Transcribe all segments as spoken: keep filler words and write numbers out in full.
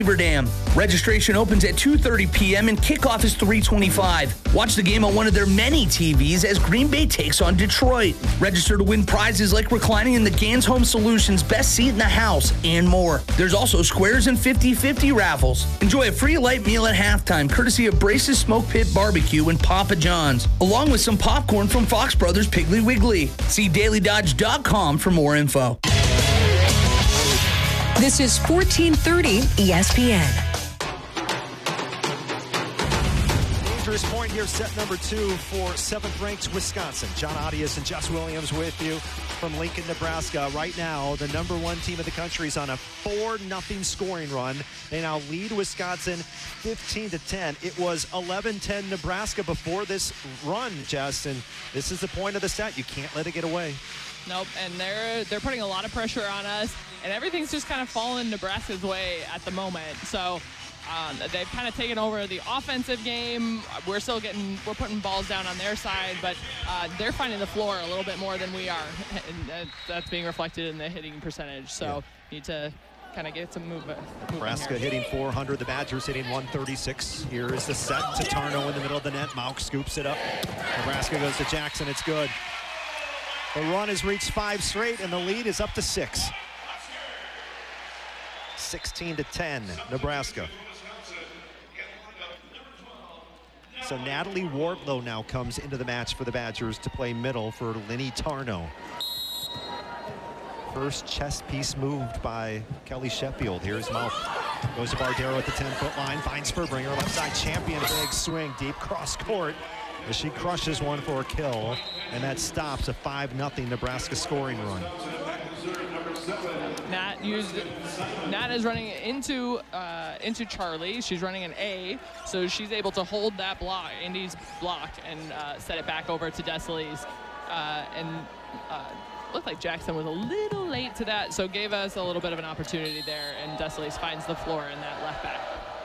Beaver Dam. Registration opens at two thirty p.m. and kickoff is three twenty-five. Watch the game on one of their many T Vs as Green Bay takes on Detroit. Register to win prizes like reclining in the Gans Home Solutions best seat in the house and more. There's also squares and fifty fifty raffles. Enjoy a free light meal at halftime courtesy of Brace's Smoke Pit Barbecue and Papa John's, along with some popcorn from Fox Brothers Piggly Wiggly. See daily dodge dot com for more info. This is fourteen thirty E S P N. Dangerous point here, set number two for seventh-ranked Wisconsin. John Audius and Jess Williams with you from Lincoln, Nebraska. Right now, the number one team of the country is on a four nothing scoring run. They now lead Wisconsin fifteen to ten. It was eleven ten Nebraska before this run, Jess, and this is the point of the set. You can't let it get away. Nope, and they're they're putting a lot of pressure on us, and everything's just kind of fallen Nebraska's way at the moment. So um, they've kind of taken over the offensive game. We're still getting we're putting balls down on their side, but uh, they're finding the floor a little bit more than we are, and that's being reflected in the hitting percentage. So yeah. Need to kind of get some movement. Nebraska hitting four hundred, the Badgers hitting one thirty-six. Here is the set to Tarno in the middle of the net. Mauk scoops it up. Nebraska goes to Jackson. It's good. The run has reached five straight, and the lead is up to six. sixteen to ten, Nebraska. So Natalie Wardlow now comes into the match for the Badgers to play middle for Linny Tarno. First chess piece moved by Kelly Sheffield. Here's Mauk. Goes to Bardero at the ten-foot line. Finds Furbringer. Left side champion. Big swing deep cross court as she crushes one for a kill. And that stops a five nothing Nebraska scoring run. Nat used Nat is running into uh, into Charlie. She's running an A, so she's able to hold that block, Indy's block, and uh, set it back over to Desley's. Uh, and uh, looked like Jackson was a little late to that, so gave us a little bit of an opportunity there. And Desley's finds the floor in that left back.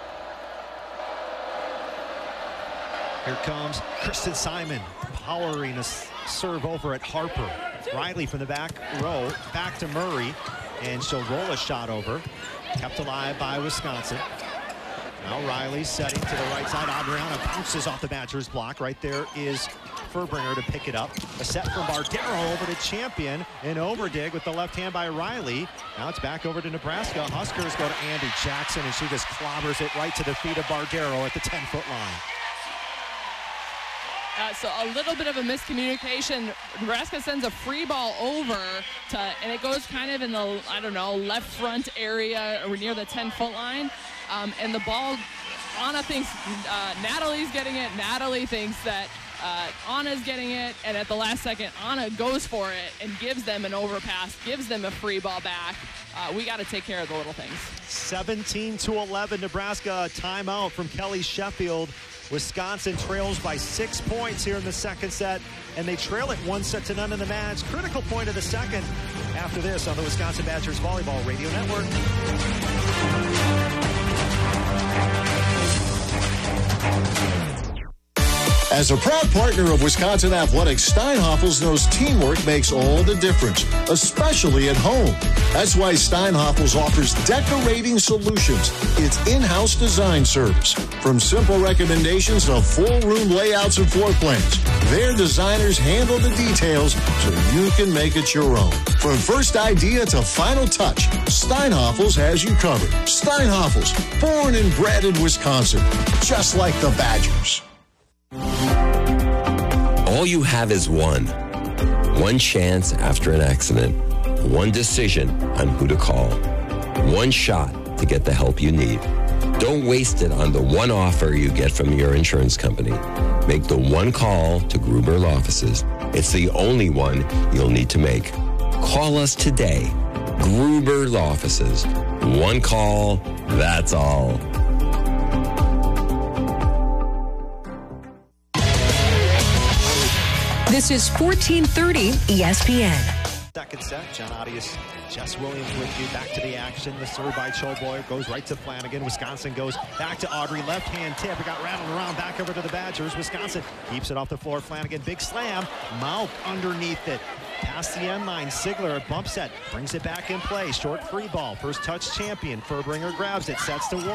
Here comes Kristen Simon powering a serve over at Harper. Riley from the back row, back to Murray, and she'll roll a shot over. Kept alive by Wisconsin. Now Riley setting to the right side. Adriana bounces off the Badgers block. Right there is Furbringer to pick it up. A set from Bardero over to Champion. An overdig with the left hand by Riley. Now it's back over to Nebraska. Huskers go to Andy Jackson, and she just clobbers it right to the feet of Bardero at the ten-foot line. Uh, so a little bit of a miscommunication. Nebraska sends a free ball over to, and it goes kind of in the, I don't know, left front area or near the ten-foot line. Um, and the ball, Anna thinks uh, Natalie's getting it. Natalie thinks that uh, Anna's getting it. And at the last second, Anna goes for it and gives them an overpass, gives them a free ball back. Uh, we got to take care of the little things. seventeen to eleven, Nebraska timeout from Kelly Sheffield. Wisconsin trails by six points here in the second set, and they trail it one set to none in the match. Critical point of the second after this on the Wisconsin Badgers Volleyball Radio Network. As a proud partner of Wisconsin Athletics, Steinhoffels knows teamwork makes all the difference, especially at home. That's why Steinhoffels offers decorating solutions. It's in-house design service. From simple recommendations to full room layouts and floor plans, their designers handle the details so you can make it your own. From first idea to final touch, Steinhoffels has you covered. Steinhoffels, born and bred in Wisconsin, just like the Badgers. All you have is one. One chance after an accident. One decision on who to call. One shot to get the help you need. Don't waste it on the one offer you get from your insurance company. Make the one call to Gruber Law Offices. It's the only one you'll need to make. Call us today. Gruber Law Offices. One call, that's all. This is fourteen thirty E S P N. Second set, John Audius, Jess Williams with you. Back to the action. The serve by Choboy goes right to Flanagan. Wisconsin goes back to Audrey. Left hand tip. It got rattled around. Back over to the Badgers. Wisconsin keeps it off the floor. Flanagan, big slam. Mauk underneath it. Past the end line, Sigler bumps it, brings it back in play. Short free ball. First touch champion. Furbringer grabs it, sets to one.